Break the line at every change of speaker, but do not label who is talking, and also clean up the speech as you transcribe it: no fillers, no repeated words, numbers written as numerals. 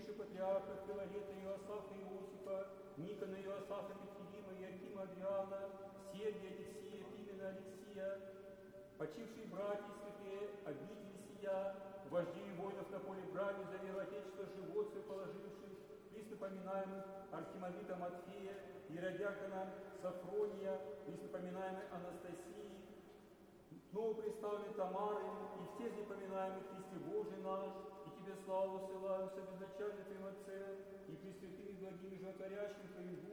святейших патриархов Филарета, Иосафа, Иосифа, Никона, Иосафа, Петридима, Иакима, Адриана, Сергия, Алексия, Пимена, Алексия, почившие братья святые, обители сия, вождей воинов на поле брани, за веру Отечества, живот свой положивших, преступоминаемых архимандрита Матфея, иеродиакона Сафрония, преступоминаемой Анастасии, новопредставленной Тамары и всех непоминаемых Христе Божий наш, и Тебе славу ссылаем с безначальным Твоим Отцем, и пресвятым и благим и животворящим Твоим